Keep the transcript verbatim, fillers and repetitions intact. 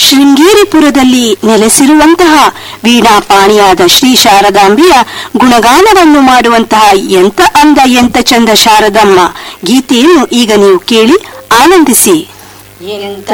ಶೃಂಗೇರಿಪುರದಲ್ಲಿ ನೆಲೆಸಿರುವಂತಹ ವೀಣಾಪಾಣಿಯಾದ ಶ್ರೀ ಶಾರದಾಂಬೆಯ ಗುಣಗಾನವನ್ನು ಮಾಡುವಂತಹ ಎಂತ ಅಂದ ಎಂತ ಚಂದ ಶಾರದಮ್ಮ ಗೀತೆಯನ್ನು ಈಗ ನೀವು ಕೇಳಿ ಆನಂದಿಸಿ.